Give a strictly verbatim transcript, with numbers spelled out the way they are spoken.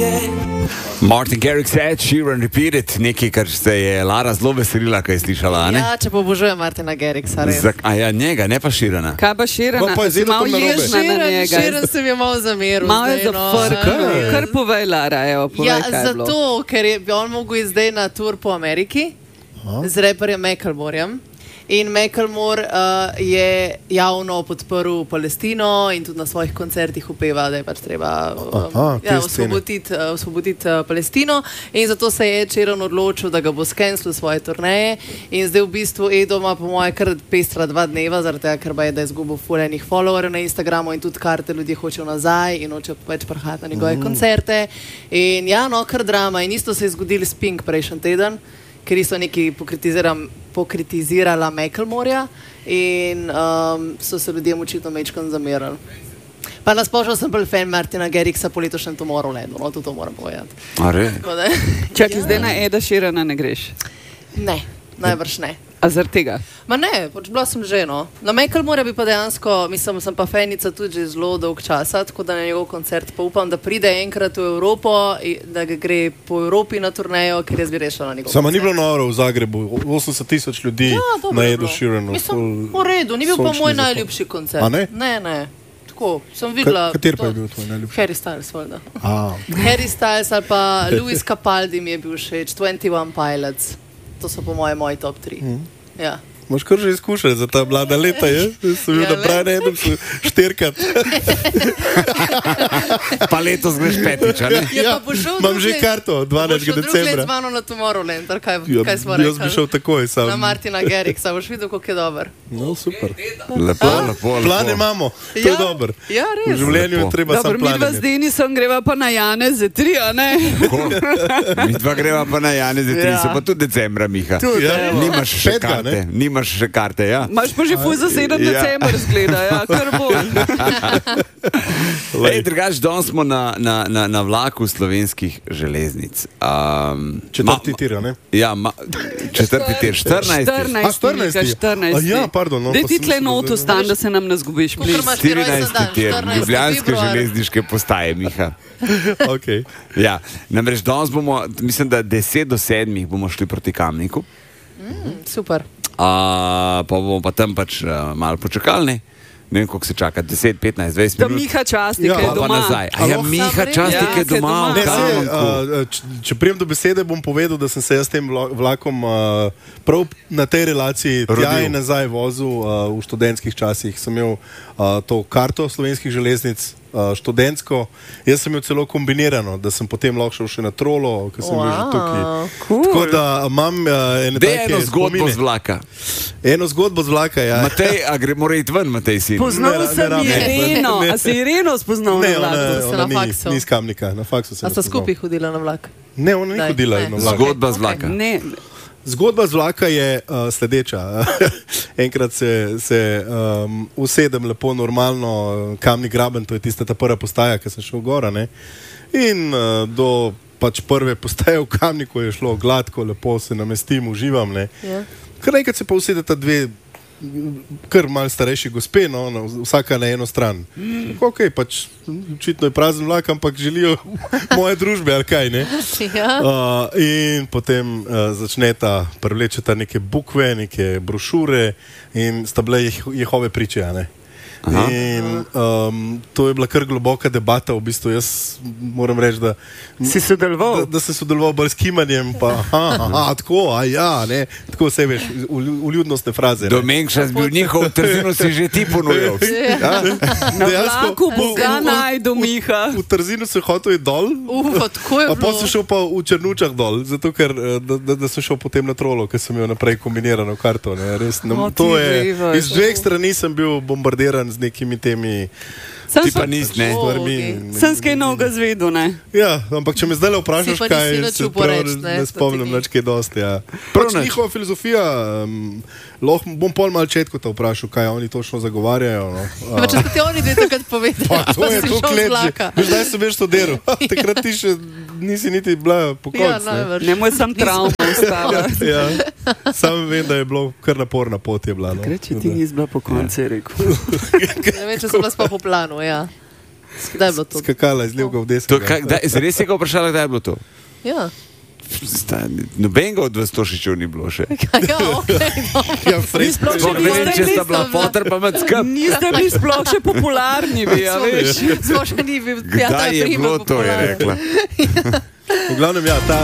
Martin Garrix said, Sheeran repeated, nekaj, kar se je Lara zelo veselila, kaj je slišala, ne? Ja, če pa obožujem Martina Garrixa, res. Zak, a ja, njega, ne pa Sheerana. Kaj pa Sheerana? Pa je zelo Malo narobe. ježna na njega. Sheeran se mi je malo zameril. Malo je zdaj, no. zafrkal. Kar povej, Lara, evo, povej, Ja, kaj je bilo. zato, ker je bi on mogel iti zdaj na tur po Ameriki z reperjem Macklemorem. In Macklemore uh, je javno podprl Palestino in tudi na svojih koncertih upeva, da je pač treba um, Aha, te ja, scene. osvoboditi, uh, osvoboditi uh, Palestino. In zato se je Sheeran odločil, da ga bo skenslil svoje turneje. In zdaj v bistvu Edo ima po moje kar pestra dva dneva, zaradi tega, ker je da je izgubil fulejnih followerjev na Instagramu in tudi karte ljudi hočejo nazaj in hočejo več prihajati na njegove mm. koncerte. In ja, no, kar drama. In isto se je zgodilo s Pink prejšnji teden, ker so neki pokritizirala Macklemorja in um, so se ljudem očitno mečkam zamerali. Pa nasplošno sem bolj fan Martina Garrixa po letošnjem Tomorrowlandu, no, tudi to moram povedati. A re? Čakaj, ja. Zdaj na Eda Sheerana ne greš? Ne, najbrž ne. A zaradi tega? Ma ne, pač bila sem že, no. Na Macklemorja bi pa dejansko, mislim, sem pa fanica tudi že zelo dolg časa, tako da na njegov koncert pa upam, da pride enkrat v Evropo, da ga gre po Evropi na turnejo, ker jaz bi rešila na njegov Samo koncert. ni bilo noro v Zagrebu, osemdeset tisoč ljudi Ja, dobro na je Edu bilo. Sheeranu. Mislim, v redu, ni bil pa moj najljubši koncert. A ne? Ne, ne. Tako, sem videla... Kater pa to- je bil tvoj najljubši? Harry Styles, valjda. A, Harry Styles ali pa Louis Capaldi mi je bil všeč, dvajset ena Pilots. To so po moje moji top tri. Mm. Ja. Moš kar že izkušati za ta mlada leta, je? Sem bil Ja, na Brian Adamsu štirikrat. Pa letos greš petič, a ne? Ja, pa bo šel imam drug že let- karto, Bo dvanajstega šel drug let decembra. z mano na Tomorrowland, ali kaj, Ja, kaj smo jaz bi rekli? šel takoj sam. Na Martina Garrixa, boš videl, kako je dober. No, super. Lepo, lepo, lepo. Plane imamo, to je dobro. Ja, V res. življenju je Lepo. treba Dobro, sam mi dva plan z imeti. Denisom greva pa na Janeze tri, a ne? Mi dva greva pa na Janezi tri, Ja. se pa tudi decembra, Miha. Tudi, Ja. evo. Nimaš še Petega, karte, ne? nimaš še karte, ja. Imaš pa že fuj za sedem Ja. december zgleda, ja, kar bo. Ej, drugač, danes smo na, na, na, na vlaku slovenskih železnic. Um, Četrti tir, a ne? Ja, ma, četrti tir, štirinajsti. A, štirinajsti? štirinajsti. A ja, pardon, no, Daj pa ti sem tle mislil, not da- ostan, da se nam ne zgubiš, Kakor please. imaš ti rojsten štirinajsti dan, tir, štirinajsti Ljubljanske februar. železniške postaje, Miha. Okay. Ja, namreč danes bomo, mislim, da deset do sedmih bomo šli proti Kamniku, Mm, super. a, pa bomo pa tam pač uh, malo počakali, ne? Ne vem, koliko se čaka, deset, petnajst, dvajset Da minut. Miha Častnik Ja, je Pa, pa doma. nazaj. A ja, Alo? Miha Ja, Častik ker je doma doma. v Ne, sej, Kamniku. uh, če, če prijem do besede, bom povedal, da sem se jaz s tem vla- vlakom uh, prav na tej relaciji tja Rodil. in nazaj vozil uh, v študentskih časih. Sem imel uh, to karto slovenskih železnic, uh, študentsko. Jaz sem imel celo kombinirano, da sem potem lahko šel še na Trolo, ker sem bil že tukaj. Cool. Tako da imam uh, ene Dej take eno zgodbo spomine. z vlaka. Eno zgodbo z vlaka, ja. Matej, a gre, mora iti ven, Matej sin. Poznal Ne, sem ne rabim. Ireno, Ne. a si Ireno spoznal Ne, na vlaku? ona, Se ona na ni, faksu. ni iz Kamnika, na faksu se A ne sta poznam. skupaj hodila na vlak? Ne, ona ni Daj, hodila ne. na vlak. Zgodba z Ok. vlaka. Ne, Zgodba z vlaka je uh, sledeča. Enkrat se, se um, usedem lepo, normalno, Kamnik Graben, to je tista ta prva postaja, ki sem šel gora. Ne? In uh, do pač prve postaje v Kamniku je šlo gladko, lepo se namestim, uživam. Ne? Ja. Kar enkrat se pa usedeta dve, kar mal starejši gospe, no, na, vsaka na eno stran. Ok, pač očitno je prazen vlak, ampak želijo moje družbe, ali kaj ne. Ja. Uh, in potem uh, začneta privlečeta neke bukve, neke brošure in sta bile jeh, Jehove priče. a ne. Aha. In um, to je bila kar globoka debata, v bistvu jaz moram reči, da, si da, sodeloval. da se sodeloval bolj s kimanjem, pa aha, aha, tako, a ja, ne, tako se veš, uljudnostne fraze. ne. Domenkša bil njihov, trzino si že ti ponujal. Ja? Na Dejansko, vlaku bo v- ga v- najdu, Miha. V Trzinu se hotel iti dol, Uf, tako je a pa bilo. sem šel pa v Črnučah dol, zato ker eh, da, da, da sem šel potem na Trolo, ker sem imel naprej kombinirano karto. Ne, res, ne, O, ti to je, grevaš. iz dveh strani sem bil bombardiran z nekimi temi Sem Ti pa pa- nisi, ne? stvarmi. Sem skaj novega zvedel, ne? Ja, ampak če me zdaj vprašaš, Si pa kaj nisi nič se upal prav reči, ne, ne, ne da spomnim ti ni. več, kaj dosti. Ja. Prav Pač nič. njihova filozofija, um, lahko bom pol malčetko te vprašal, kaj oni točno zagovarjajo. No. Pa če ste ti oni dve takrat povedali, Pa, to je si to šel z klet. vlaka. že. Veš, Zdaj sem veš to delo. Takrat ti še nisi niti bila po Ja, koncu. ne. najbrž. Ne moj sem travma ostala. Ja, sam vem, da je bilo kar naporna pot. Je bila, no. Reči ti nisi bila po koncu, je rekel. Ne vem, če sem bila sploh po planu, ja. Kdaj je bilo to? skakala iz levega v To, desnega. kaj, kdaj, zares je ga vprašala, kdaj je bilo to? Ja. Nobenega od vas to še čuv ni bilo še. Ja, okay, Ja, Fred, sploh Sploh ne vem, če sta bila fotor pa med skrb. Niste bili sploh še popularni, vi, a veš. Smo še ni bil. Ja, ta Kdaj je primer bilo to, je popularen. rekla. v glavnem, ja, ta